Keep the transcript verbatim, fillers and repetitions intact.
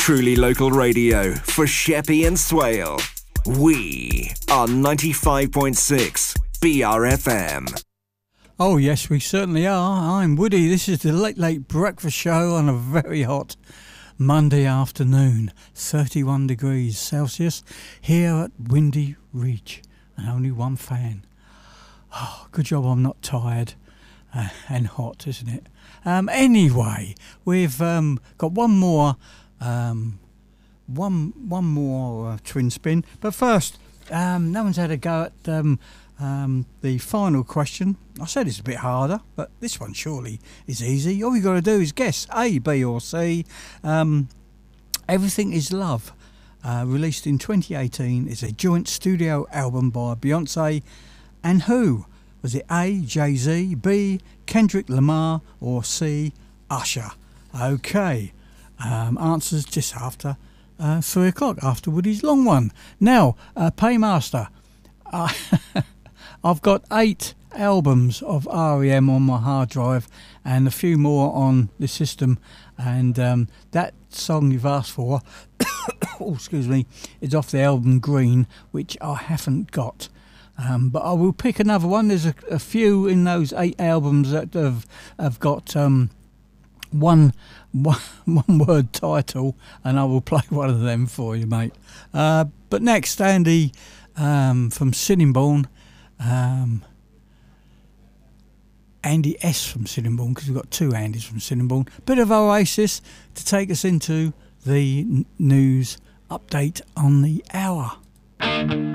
Truly local radio for Sheppey and Swale. We are ninety-five point six B R F M. Oh yes, we certainly are. I'm Woody. This is the Late Late Breakfast Show on a very hot Monday afternoon. thirty-one degrees Celsius here at Windy Ridge, and only one fan. Oh, good job I'm not tired uh, and hot, isn't it? Um, anyway, we've um, got one more, um, one one more uh, twin spin. But first, um, no one's had a go at um, um, the final question. I said it's a bit harder, but this one surely is easy. All you got to do is guess A, B, or C. Um, Everything Is Love, uh, released in twenty eighteen, is a joint studio album by Beyonce and who? Was it A, Jay-Z, B, Kendrick Lamar, or C, Usher? Okay, um, answers just after uh, three o'clock, after Woody's long one. Now, uh, Paymaster, uh, I've got eight albums of R E M on my hard drive and a few more on the system, and um, that song you've asked for, oh, excuse me, is off the album Green, which I haven't got. Um, but I will pick another one. There's a, a few in those eight albums that have have got um, one, one one word title, and I will play one of them for you, mate. Uh, but next, Andy um, from Sittingbourne, um, Andy S from Sittingbourne, because we've got two Andys from Sittingbourne. Bit of Oasis to take us into the n- news update on the hour.